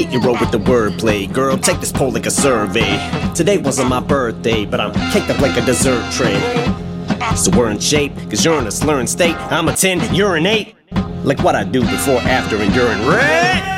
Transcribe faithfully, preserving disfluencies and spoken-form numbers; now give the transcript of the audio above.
hate you wrote with the wordplay. Girl, take this poll like a survey. Today wasn't my birthday, but I'm caked up like a dessert tray. So we're in shape, cause you're in a slurring state. I'm a ten, you're an eight. Like what I do before, after, and during. Red!